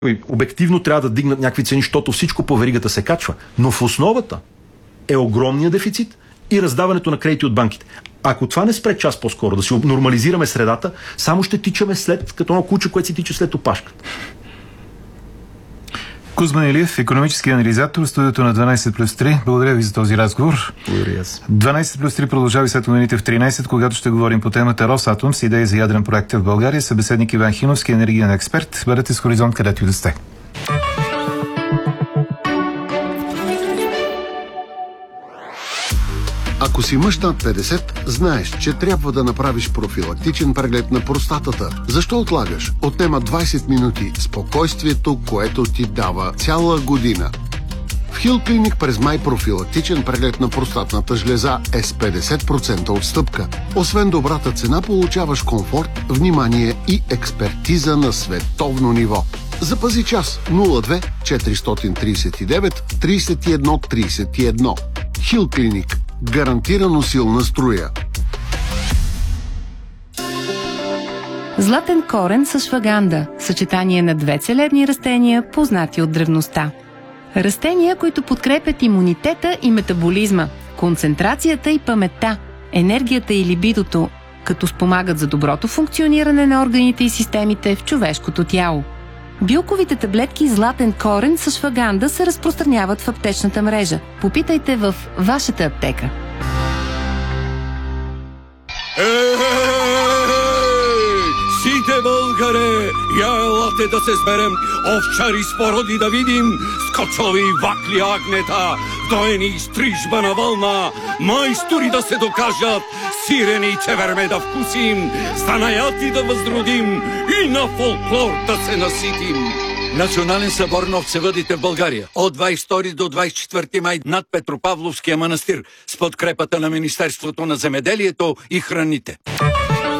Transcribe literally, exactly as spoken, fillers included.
обективно трябва да дигнат някакви цени, защото всичко по веригата се качва. Но в основата е огромния дефицит и раздаването на кредити от банките. Ако това не спре час по-скоро, да си нормализираме средата, само ще тичаме след, като едно куче, което си тича след опашката. Кузман Илиев, икономически анализатор, студиото на дванайсет плюс три. Благодаря ви за този разговор. Благодаря. дванайсет плюс три продължава и след новините в тринайсет, когато ще говорим по темата Росатом с идеи за ядрен проект в България. Събеседник Иван Хиновски, енергиен експерт. Бъдете с Хоризонт, където и да сте. Ако си мъж над петдесет, знаеш, че трябва да направиш профилактичен преглед на простатата. Защо отлагаш? Отнема двайсет минути спокойствието, което ти дава цяла година. В Хил Клиник през май профилактичен преглед на простатната жлеза е с петдесет процента отстъпка. Освен добрата цена, получаваш комфорт, внимание и експертиза на световно ниво. Запази час нула две четиристотин трийсет и девет трийсет и едно трийсет и едно. Хил Клиник. Гарантирано силна струя. Златен корен с шваганда – съчетание на две целебни растения, познати от древността. Растения, които подкрепят имунитета и метаболизма, концентрацията и паметта, енергията и либидото, като спомагат за доброто функциониране на органите и системите в човешкото тяло. Билковите таблетки златен корен с шваганда се разпространяват в аптечната мрежа. Попитайте в вашата аптека. Сите българе, я елате да се сберем, овчари с породи да видим, скочови вакли агнета, доени стрижба на вълна, майстори да се докажат, сирени и чеверме да вкусим, станаяти да възродим и на фолклор да се наситим. Национален събор на овцевъдите в България от двайсет и втори до двайсет и четвърти май над Петропавловския манастир с подкрепата на Министерството на земеделието и храните.